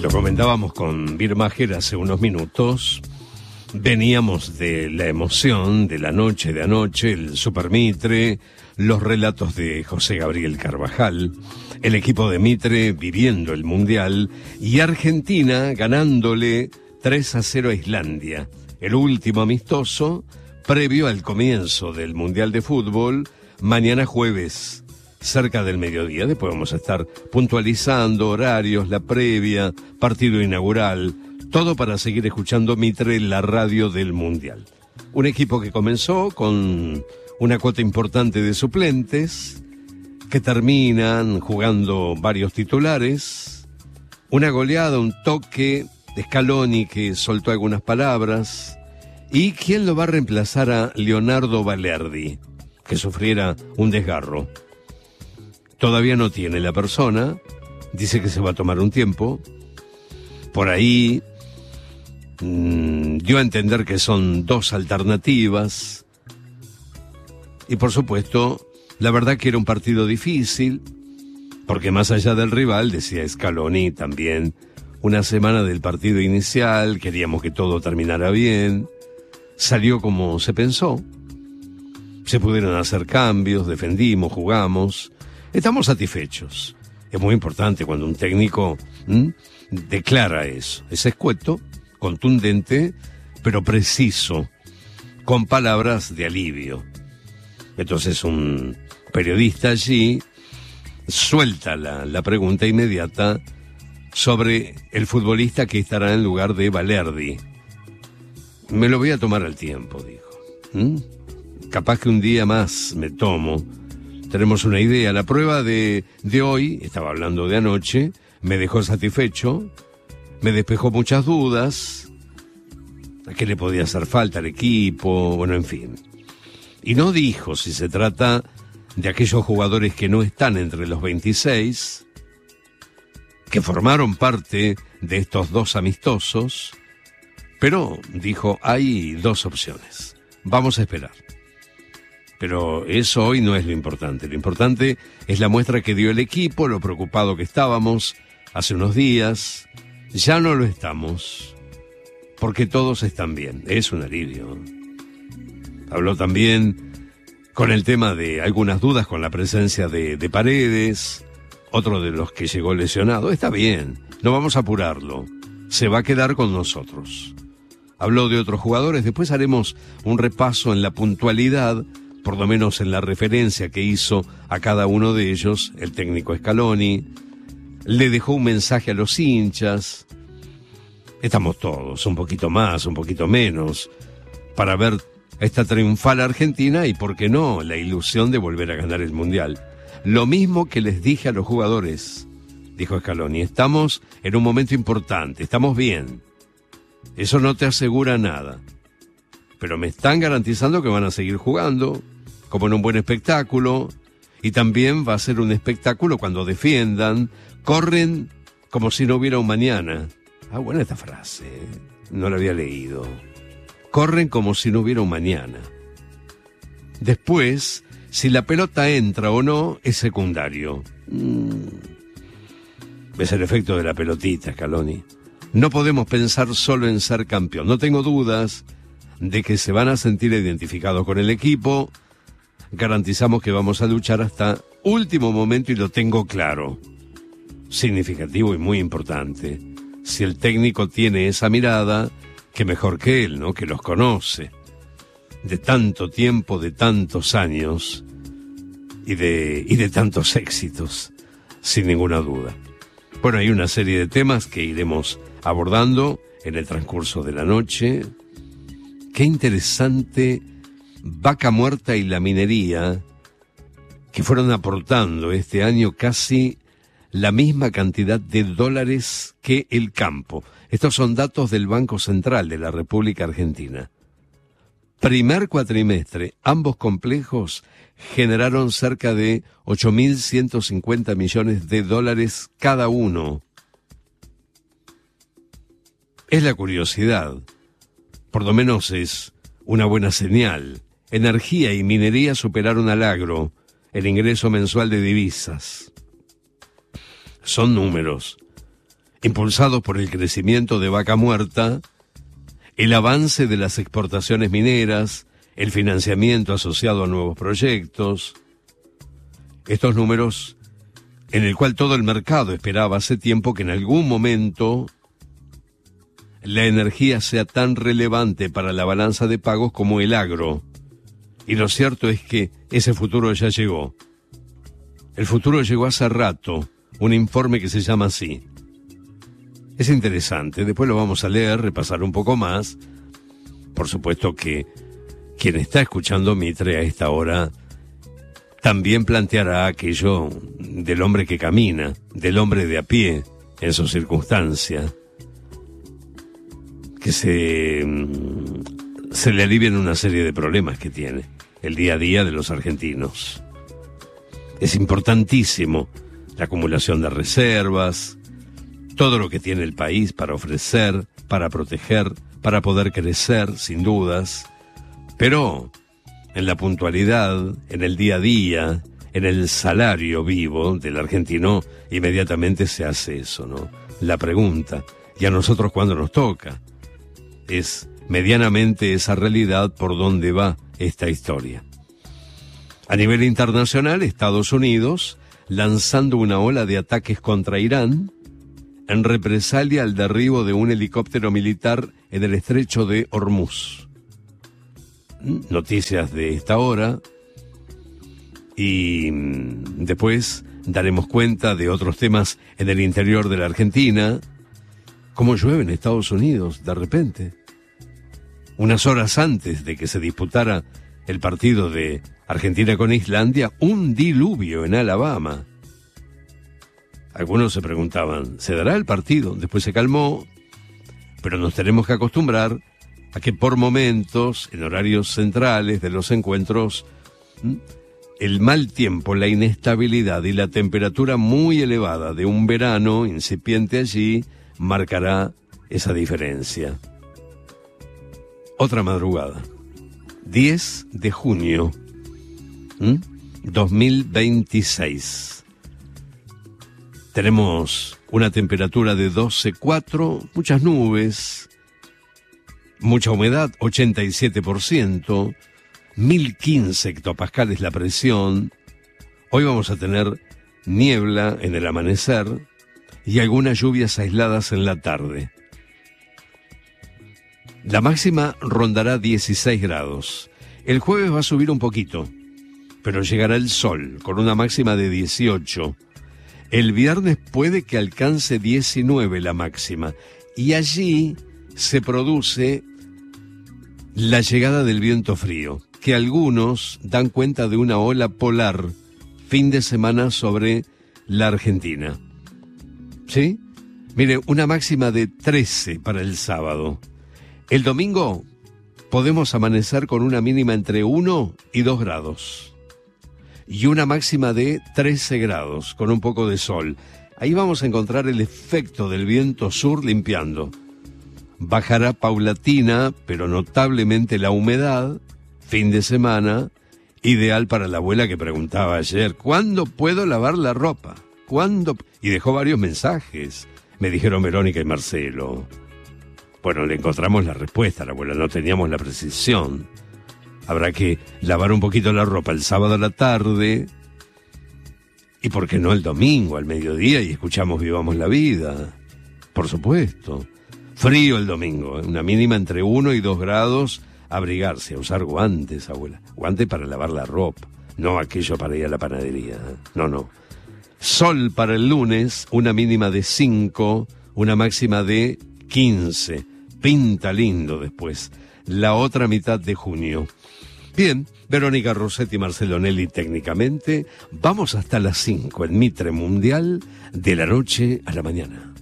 Lo comentábamos con Birmacher hace unos minutos. Veníamos de la emoción de la noche de anoche, el Super Mitre, los relatos de José Gabriel Carvajal, el equipo de Mitre viviendo el Mundial y Argentina ganándole 3-0 a Islandia, el último amistoso previo al comienzo del Mundial de Fútbol, mañana jueves, cerca del mediodía. Después vamos a estar puntualizando horarios, la previa, partido inaugural, todo para seguir escuchando Mitre, la radio del Mundial. Un equipo que comenzó con una cuota importante de suplentes, que terminan jugando varios titulares, una goleada, un toque de Scaloni que soltó algunas palabras. ¿Y quién lo va a reemplazar a Leonardo Balerdi, que sufriera un desgarro? Todavía no tiene la persona, dice que se va a tomar un tiempo. Por ahí dio a entender que son dos alternativas. Y por supuesto, la verdad que era un partido difícil, porque más allá del rival, decía Scaloni también, una semana del partido inicial, queríamos que todo terminara bien, salió como se pensó, se pudieron hacer cambios, defendimos, jugamos, estamos satisfechos. Es muy importante cuando un técnico declara eso, es escueto, contundente, pero preciso, con palabras de alivio. Entonces un periodista allí suelta la pregunta inmediata sobre el futbolista que estará en lugar de Balerdi. Me lo voy a tomar al tiempo, dijo. Capaz que un día más me tomo. Tenemos una idea. La prueba de hoy, estaba hablando de anoche, me dejó satisfecho, me despejó muchas dudas. ¿A qué le podía hacer falta al equipo? Bueno, en fin. Y no dijo si se trata de aquellos jugadores que no están entre los 26, que formaron parte de estos dos amistosos, pero dijo, hay dos opciones. Vamos a esperar. Pero eso hoy no es lo importante. Lo importante es la muestra que dio el equipo, lo preocupado que estábamos hace unos días. Ya no lo estamos, porque todos están bien. Es un alivio. Habló también con el tema de algunas dudas con la presencia de Paredes, otro de los que llegó lesionado. Está bien, no vamos a apurarlo. Se va a quedar con nosotros. Habló de otros jugadores. Después haremos un repaso en la puntualidad, por lo menos en la referencia que hizo a cada uno de ellos el técnico Scaloni. Le dejó un mensaje a los hinchas. Estamos todos, un poquito más, un poquito menos, para ver esta triunfal Argentina y, por qué no, la ilusión de volver a ganar el Mundial. Lo mismo que les dije a los jugadores, dijo Scaloni, estamos en un momento importante, estamos bien. Eso no te asegura nada, pero me están garantizando que van a seguir jugando, como en un buen espectáculo, y también va a ser un espectáculo cuando defiendan, corren como si no hubiera un mañana. Ah, buena esta frase, no la había leído. Corren como si no hubiera un mañana. Después, si la pelota entra o no, es secundario. Es el efecto de la pelotita, Scaloni. No podemos pensar solo en ser campeón. No tengo dudas de que se van a sentir identificados con el equipo. Garantizamos que vamos a luchar hasta último momento y lo tengo claro. Significativo y muy importante. Si el técnico tiene esa mirada, que mejor que él, ¿no? Que los conoce de tanto tiempo, de tantos años y de tantos éxitos, sin ninguna duda. Bueno, hay una serie de temas que iremos abordando en el transcurso de la noche. Qué interesante Vaca Muerta y la minería, que fueron aportando este año casi la misma cantidad de dólares que el campo. Estos son datos del Banco Central de la República Argentina. Primer cuatrimestre, ambos complejos generaron cerca de 8.150 millones de dólares cada uno. Es la curiosidad, por lo menos es una buena señal. Energía y minería superaron al agro, el ingreso mensual de divisas. Son números. impulsados por el crecimiento de Vaca Muerta, el avance de las exportaciones mineras, el financiamiento asociado a nuevos proyectos. Estos números en el cual todo el mercado esperaba hace tiempo que en algún momento la energía sea tan relevante para la balanza de pagos como el agro. Y lo cierto es que ese futuro ya llegó. El futuro llegó hace rato, un informe que se llama así. Es interesante, después lo vamos a leer, repasar un poco más. Por supuesto que quien está escuchando Mitre a esta hora también planteará aquello del hombre que camina, del hombre de a pie en su circunstancia, que se le alivian una serie de problemas que tiene el día a día de los argentinos. Es importantísimo la acumulación de reservas, todo lo que tiene el país para ofrecer, para proteger, para poder crecer, sin dudas, pero en la puntualidad, en el día a día, en el salario vivo del argentino, inmediatamente se hace eso, ¿no? La pregunta, ¿y a nosotros cuándo nos toca? Es medianamente esa realidad por dónde va esta historia. A nivel internacional, Estados Unidos, lanzando una ola de ataques contra Irán, en represalia al derribo de un helicóptero militar en el estrecho de Hormuz. Noticias de esta hora, y después daremos cuenta de otros temas en el interior de la Argentina. Cómo llueve en Estados Unidos de repente. Unas horas antes de que se disputara el partido de Argentina con Islandia, un diluvio en Alabama. Algunos se preguntaban, ¿se dará el partido? Después se calmó, pero nos tenemos que acostumbrar a que por momentos, en horarios centrales de los encuentros, el mal tiempo, la inestabilidad y la temperatura muy elevada de un verano incipiente allí marcará esa diferencia. Otra madrugada, 10 de junio, 2026. Tenemos una temperatura de 12,4, muchas nubes, mucha humedad, 87%, 1015 hectopascales la presión. Hoy vamos a tener niebla en el amanecer y algunas lluvias aisladas en la tarde. La máxima rondará 16 grados. El jueves va a subir un poquito, pero llegará el sol con una máxima de 18. El viernes puede que alcance 19 la máxima, y allí se produce la llegada del viento frío, que algunos dan cuenta de una ola polar fin de semana sobre la Argentina. ¿Sí? Mire, una máxima de 13 para el sábado. El domingo podemos amanecer con una mínima entre 1 y 2 grados. Y una máxima de 13 grados, con un poco de sol. Ahí vamos a encontrar el efecto del viento sur limpiando. Bajará paulatina, pero notablemente la humedad, fin de semana, ideal para la abuela que preguntaba ayer, ¿cuándo puedo lavar la ropa? ¿Cuándo? Y dejó varios mensajes, me dijeron Verónica y Marcelo. Bueno, le encontramos la respuesta a la abuela, no teníamos la precisión. Habrá que lavar un poquito la ropa el sábado a la tarde, y por qué no el domingo al mediodía, y escuchamos Vivamos la Vida, por supuesto. Frío el domingo, una mínima entre 1 y 2 grados, abrigarse, a usar guantes, abuela. Guantes para lavar la ropa, no aquello para ir a la panadería. No. Sol para el lunes, una mínima de 5, una máxima de 15. Pinta lindo después, la otra mitad de junio. Bien, Verónica Rossetti y Marcelo Nelli técnicamente. Vamos hasta las 5 en Mitre Mundial, de la noche a la mañana.